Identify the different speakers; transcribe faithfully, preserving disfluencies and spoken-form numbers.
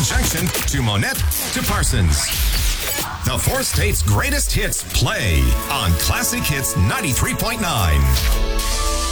Speaker 1: Junction to Monette to Parsons. The four states' greatest hits play on Classic Hits ninety-three point nine.